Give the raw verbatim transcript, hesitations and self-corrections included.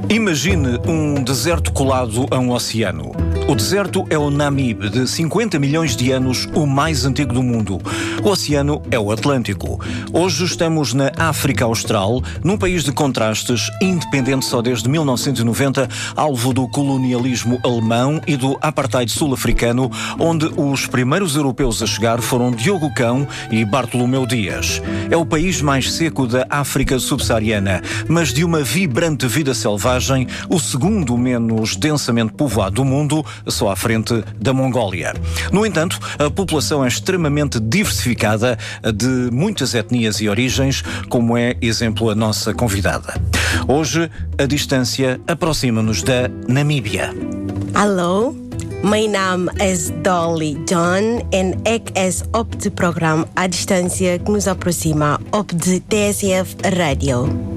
Imagine um deserto colado a um oceano. O deserto é o Namibe, de cinquenta milhões de anos, o mais antigo do mundo. O oceano é o Atlântico. Hoje estamos na África Austral, num país de contrastes, independente só desde mil novecentos e noventa, alvo do colonialismo alemão e do apartheid sul-africano, onde os primeiros europeus a chegar foram Diogo Cão e Bartolomeu Dias. É o país mais seco da África subsaariana, mas de uma vibrante vida selvagem, o segundo menos densamente povoado do mundo, só à frente da Mongólia. No entanto, a população é extremamente diversificada, de muitas etnias e origens, como é exemplo a nossa convidada. Hoje, a distância aproxima-nos da Namíbia. Hallo, mijn naam is Dolly John en ik is op het programma A Distância que nos aproxima op de T S F Radio.